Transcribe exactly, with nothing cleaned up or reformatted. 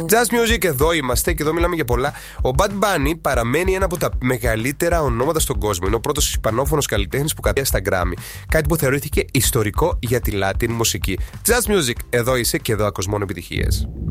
Just Music, εδώ είμαστε και εδώ μιλάμε για πολλά. Ο Bad Bunny παραμένει ένα από τα μεγαλύτερα ονόματα στον κόσμο. Είναι ο πρώτος ισπανόφωνος καλλιτέχνης που κατέβηκε στα Grammy. Κάτι που θεωρήθηκε ιστορικό για τη Latin μουσική. Just Music, εδώ είσαι και εδώ ακούς μόνο επιτυχίες.